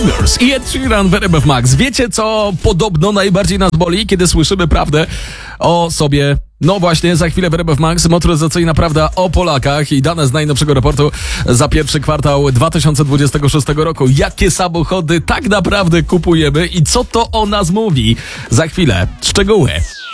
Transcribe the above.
Fingers i Ed Sheeran w RMF Max. Wiecie, co podobno najbardziej nas boli, kiedy słyszymy prawdę o sobie? No właśnie, za chwilę w RMF Max motoryzacyjna prawda o Polakach i dane z najnowszego raportu za pierwszy kwartał 2026 roku. Jakie samochody tak naprawdę kupujemy i co to o nas mówi? Za chwilę szczegóły.